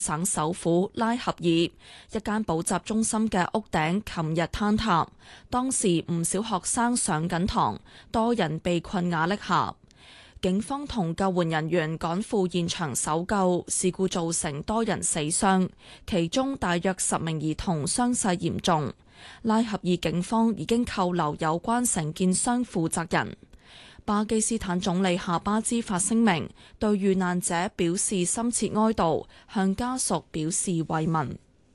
省首府拉合爾一間補習中心嘅屋頂，琴日坍塌，當時唔少學生上緊堂，多人被困瓦礫下。警方同救援人員趕赴現場搜救，事故造成多人死傷，其中大約10名兒童傷勢嚴重。拉合爾警方已經扣留有關承建商負責人。巴基斯坦總理夏巴茲發聲明，對遇難者表示深切哀悼，向家屬表示慰問。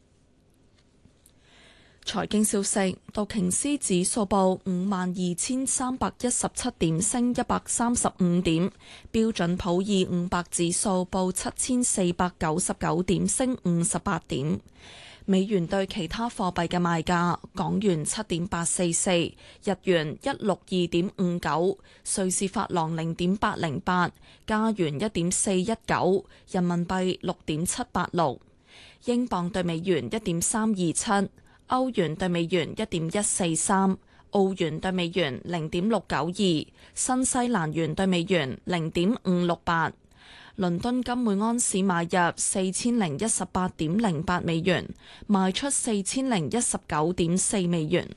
財經消息，道瓊斯指數報52,317點，升135點；標準普爾500指數報7,499點，升58點。美元對其他貨幣嘅賣價：港元7.844，日元162.59，瑞士法郎0.808，加元1.419，人民幣6.786，英鎊對美元1.327，歐元對美元1.143，澳元對美元0.692，新西蘭元對美元0.568。倫敦金每安士買入4018.08美元，賣出4019.4美元。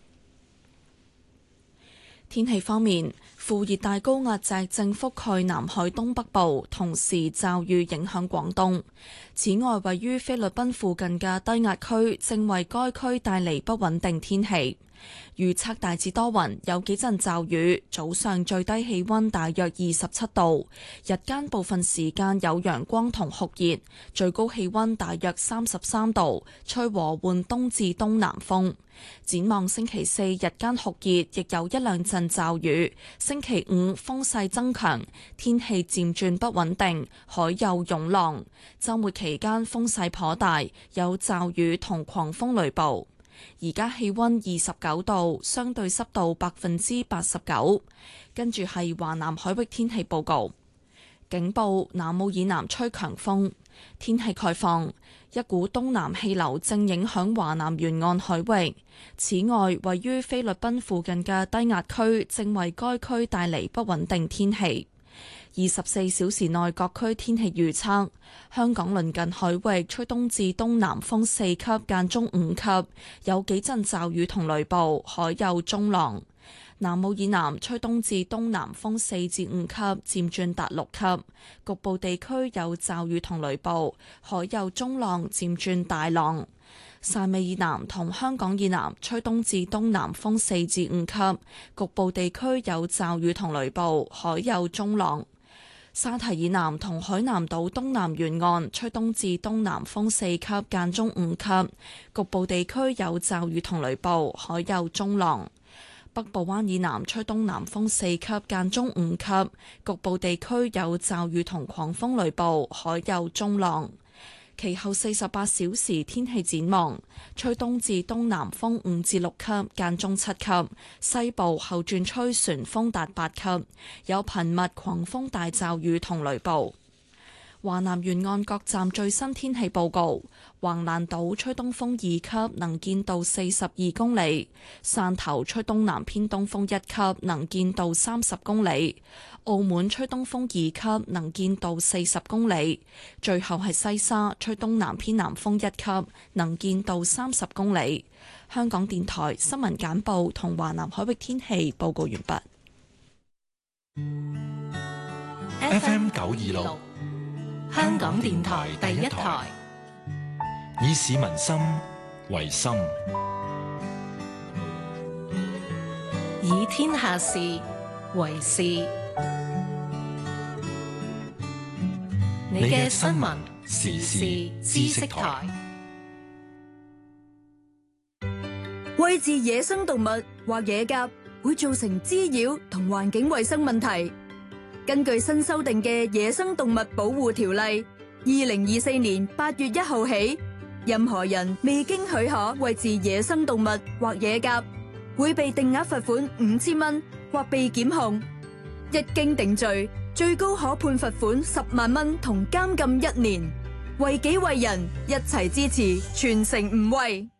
天氣方面，副熱帶高壓脊正覆蓋南海東北部，同時驟雨影響廣東。此外，位於菲律賓附近嘅低壓區正為該區帶嚟不穩定天氣。預測大致多雲，有幾陣驟雨，早上最低氣溫大約27度，日間部分時間有陽光同酷熱，最高氣溫大約33度，吹和緩東至東南風。展望星期四日間酷熱，亦有一兩陣驟雨。星期五風勢增強，天氣漸轉不穩定，海有湧浪。週末期間風勢頗大，有驟雨同狂風雷暴。而家氣溫29度，相對濕度89%。跟住係華南海域天氣報告。警報：南澳以南吹強風，天氣概況。一股東南氣流正影響華南沿岸海域。此外，位於菲律賓附近嘅低壓區正為該區帶嚟不穩定天氣。24小時內各區天氣預測：香港鄰近海域吹東至東南風4級，間中5級，有幾陣驟雨同雷暴，海有中浪。南澳以南吹東至東南風4至5級，漸轉達6級，局部地區有驟雨同雷暴，海有中浪，漸轉大浪。汕尾以南同香港以南吹東至東南風4至5級，局部地區有驟雨同雷暴，海有中浪。沙提以南同海南島東南沿岸吹東至東南風4級，間中5級，局部地區有驟雨同雷暴，海有中浪。北部灣以南吹東南風4級，間中5級，局部地區有驟雨同狂風雷暴，海有中浪。其後48小時天氣展望：吹東至東南風5至6級，間中7級；西部後轉吹旋風達8級，有頻密狂風大驟雨同雷暴。華南沿岸各站最新天氣報告：橫瀾島吹東風2級，能見度42公里；汕頭吹東南偏東風1級，能見度30公里；澳門吹東風2級，能見度40公里；最後係西沙吹東南偏南風1級，能見度30公里。香港電台新聞簡報同華南海域天氣報告完畢。 FM 926香港電台第一台，以市民心為心， 以天下事為事。你嘅新聞時事知識台， 餵飼野生動物或野鴿會造成滋擾同環境衛生問題。根據新修訂嘅《野生動物保護條例》，2024年8月1號起，任何人未經許可餵飼野生動物或野鴿，會被定額罰款5000蚊或被檢控。一經定罪，最高可判罰款10萬蚊同監禁1年。為己為人，一齊支持，全城唔餵。